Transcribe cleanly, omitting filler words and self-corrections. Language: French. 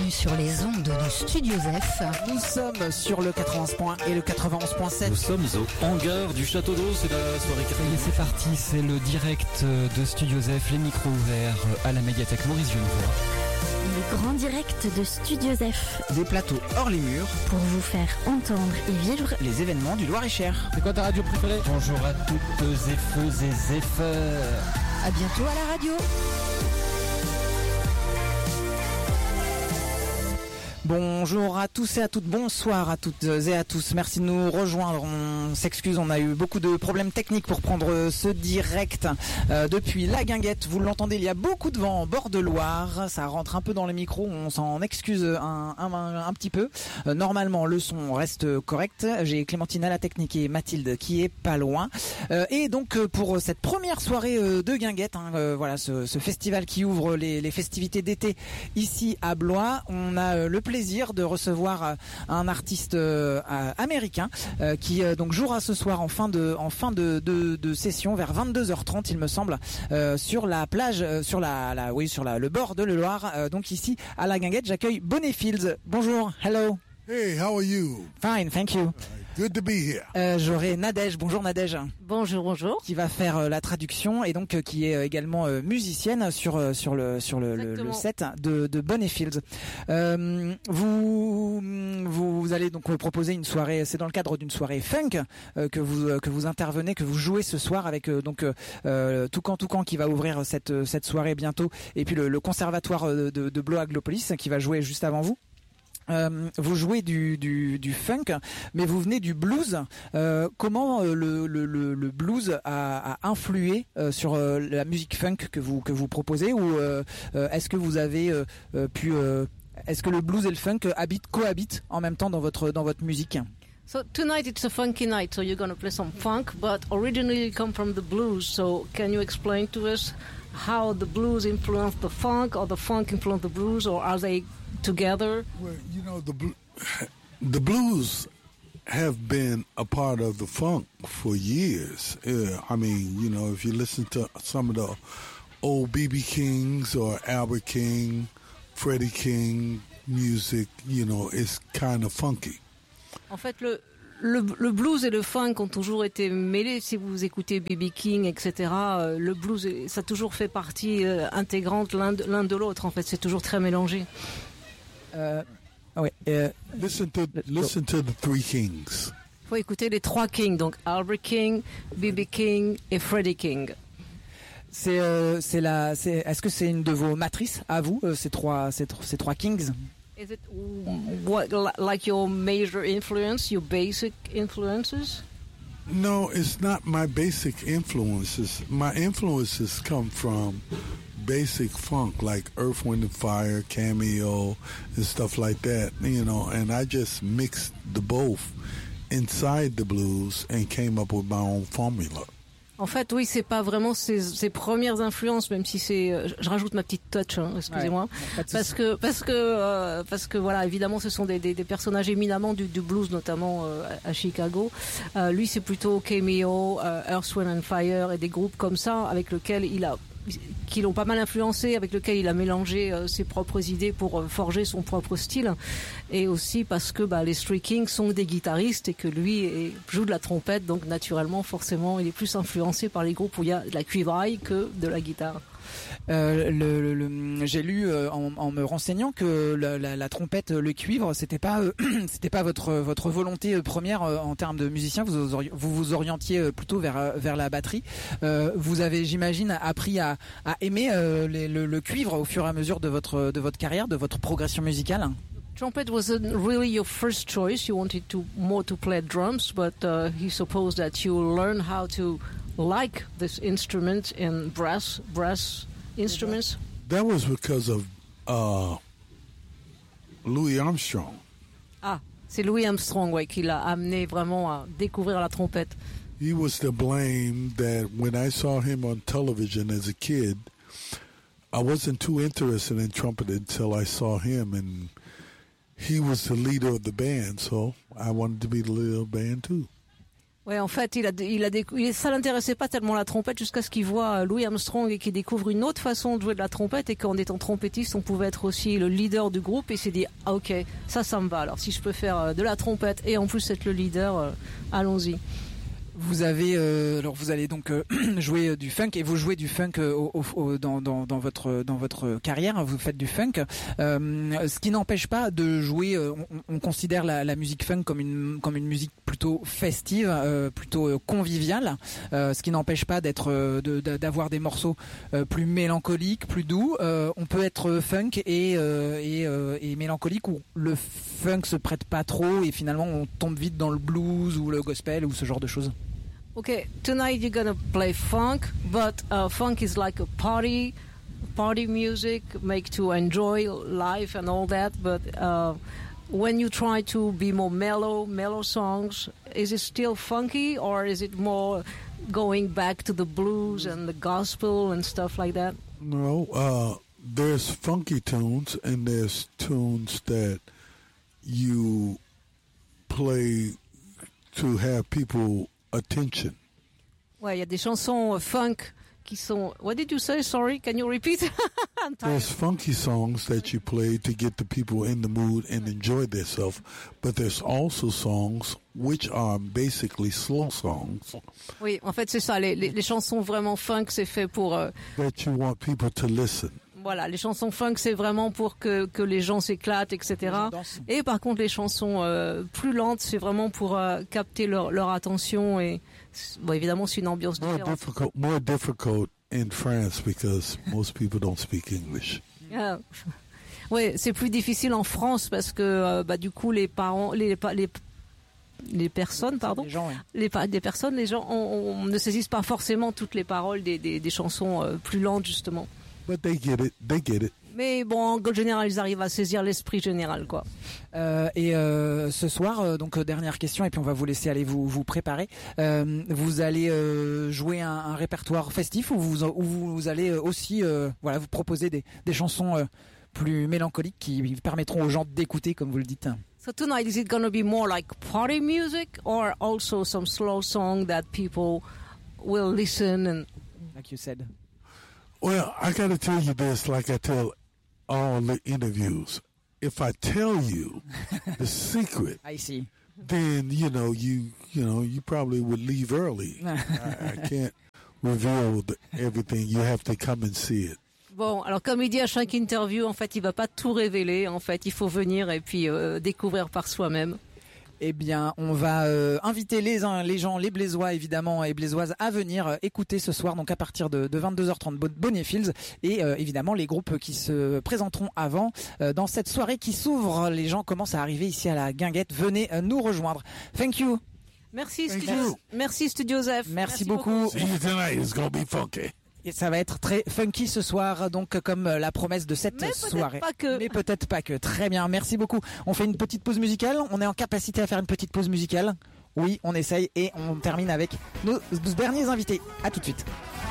bienvenue sur les ondes de Studio Zef. Nous sommes sur le 91.1 et le 91.7. Nous sommes au hangar du Château d'Eau, c'est la soirée créée. Et c'est parti, c'est le direct de Studio Zef, les micros ouverts à la médiathèque Maurice Genevoix. Le grand direct de Studio Zef. Des plateaux hors les murs pour vous faire entendre et vivre les événements du Loir-et-Cher. C'est quoi ta radio préférée? Bonjour à toutes zéfeuses et zéfeurs. À bientôt à la radio. Bonjour à tous et à toutes, bonsoir à toutes et à tous. Merci de nous rejoindre. On s'excuse, on a eu beaucoup de problèmes techniques pour prendre ce direct depuis la Guinguette. Vous l'entendez, il y a beaucoup de vent en bord de Loire. Ça rentre un peu dans les micros, on s'en excuse un petit peu. Normalement, le son reste correct. J'ai Clémentine à la technique et Mathilde qui est pas loin. Et donc pour cette première soirée de Guinguette, voilà ce festival qui ouvre les festivités d'été ici à Blois, on a le plaisir de recevoir un artiste américain qui donc jouera ce soir en fin de session vers 22h30 il me semble sur la plage sur le bord de la Loire, donc ici à la Guinguette. J'accueille Bonnie Fields. Bonjour. Hello. Hey, how are you? Fine, thank you. Good to be here. J'aurai Nadège. Bonjour Nadège. Bonjour. Qui va faire la traduction et donc qui est également musicienne sur le set de Bonnie Fields. Vous allez donc proposer une soirée. C'est dans le cadre d'une soirée funk que vous intervenez, que vous jouez ce soir avec Toucan qui va ouvrir cette soirée bientôt, et puis le conservatoire de Blois-Aglopolis qui va jouer juste avant vous. Vous jouez du funk, mais vous venez du blues. Comment le blues a influé sur la musique funk que vous proposez, ou est-ce que vous avez est-ce que le blues et le funk cohabitent en même temps dans votre musique? So tonight it's a funky night, so you're going to play some funk, but originally it come from the blues. So can you explain to us how the blues influenced the funk, or the funk influenced the blues, or are they together? Well, you know, the blues have been a part of the funk for years. I mean, you know, if you listen to some of the old B.B. Kings or Albert King, Freddie King music, you know, it's kind of funky. En fait, le blues et le funk ont toujours été mêlés. Si vous écoutez B.B. King, etc., le blues, ça a toujours fait partie intégrante l'un de l'autre. En fait, c'est toujours très mélangé. Listen to the Three Kings. Faut écouter les trois Kings, donc Albert King, B.B. King et Freddie King. Est-ce que c'est une de vos matrices à vous, ces trois Kings? Is it what like your major influence, your basic influences? No, it's not my basic influences. My influences come from basic funk, like Earth, Wind and Fire, Cameo, and stuff like that, you know, and I just mixed the both inside the blues and came up with my own formula. En fait, oui, c'est pas vraiment ses premières influences, même si c'est, je rajoute ma petite touch, excusez-moi, parce que voilà, évidemment, ce sont des personnages éminemment du blues, notamment à Chicago. Lui, c'est plutôt Cameo, Earth, Wind and Fire et des groupes comme ça avec lesquels qui l'ont pas mal influencé, avec lequel il a mélangé ses propres idées pour forger son propre style, et aussi parce que les Three Kings sont des guitaristes et que lui joue de la trompette, donc naturellement, forcément, il est plus influencé par les groupes où il y a de la cuivraille que de la guitare. J'ai lu en me renseignant que la trompette, le cuivre, c'était pas votre volonté première en termes de musicien. Vous orientiez plutôt vers la batterie. Vous avez, j'imagine, appris à aimer le cuivre au fur et à mesure de votre carrière, de votre progression musicale. Trumpet wasn't really your first choice. You wanted more to play drums, but he supposed that you learn how to like this instrument and brass instruments. That was because of Louis Armstrong. Ah, c'est Louis Armstrong, ouais, qui l'a amené vraiment à découvrir la trompette. He was to blame that when I saw him on television as a kid, I wasn't too interested in trumpet until I saw him, and he was the leader of the band, so I wanted to be the leader of the band too. Ouais, en fait, ça l'intéressait pas tellement la trompette jusqu'à ce qu'il voit Louis Armstrong et qu'il découvre une autre façon de jouer de la trompette et qu'en étant trompettiste, on pouvait être aussi le leader du groupe et il s'est dit, ah ok, ça me va. Alors si je peux faire de la trompette et en plus être le leader, allons-y. Vous avez alors vous allez donc jouer du funk et vous jouez du funk dans votre carrière, vous faites du funk, ce qui n'empêche pas de jouer. On considère la musique funk comme une musique plutôt festive, plutôt conviviale, ce qui n'empêche pas d'avoir des morceaux plus mélancoliques, plus doux. On peut être funk et mélancolique où le funk se prête pas trop et finalement on tombe vite dans le blues ou le gospel ou ce genre de choses. Okay, tonight you're gonna play funk, but funk is like a party music, make to enjoy life and all that. But when you try to be more mellow songs, is it still funky or is it more going back to the blues and the gospel and stuff like that? No, there's funky tunes and there's tunes that you play to have people attention. Ouais, il y a des chansons funk qui sont. What did you say? Sorry, can you repeat? There's funky songs that you play to get the people in the mood and enjoy themselves, but there's also songs which are basically slow songs. Oui, en fait, c'est ça. Les chansons vraiment funk, c'est fait pour. That you want people to listen. Voilà, les chansons funk, c'est vraiment pour que les gens s'éclatent, etc. Et par contre, les chansons plus lentes, c'est vraiment pour capter leur attention. Et bon, évidemment, c'est une ambiance différente. More difficult in France because most people don't speak English. Oui, c'est plus difficile en France parce que du coup, les parents, les personnes, pardon, les gens, oui. Les gens on ne saisissent pas forcément toutes les paroles des chansons plus lentes, justement. But they get it. Mais bon, en général, ils arrivent à saisir l'esprit général, quoi. Ce soir, donc dernière question, et puis on va vous laisser aller vous préparer. Vous allez jouer un répertoire festif ou vous allez aussi vous proposer des chansons plus mélancoliques qui permettront aux gens d'écouter, comme vous le dites. So tonight, is it going to be more like party music or also some slow song that people will listen and... Like you said. Well, I got to tell you this, like I tell all the interviews. If I tell you the secret, I see. Then you probably would leave early. I can't reveal everything. You have to come and see it. Bon, alors comme il dit à chaque interview, en fait, il va pas tout révéler. En fait, il faut venir et puis découvrir par soi-même. Eh bien, on va inviter les gens, les Blésois évidemment et Blésoises à venir écouter ce soir, donc à partir de 22h30 Bonnier Fields et évidemment les groupes qui se présenteront avant dans cette soirée qui s'ouvre. Les gens commencent à arriver ici à la Guinguette. Venez nous rejoindre. Thank you. Merci Studio Zef. Merci beaucoup. See you tonight. It's gonna be funky. Et ça va être très funky ce soir, donc comme la promesse de cette soirée. Mais peut-être pas que. Très bien, merci beaucoup. On fait une petite pause musicale. On est en capacité à faire une petite pause musicale. Oui, on essaye et on termine avec nos derniers invités. À tout de suite.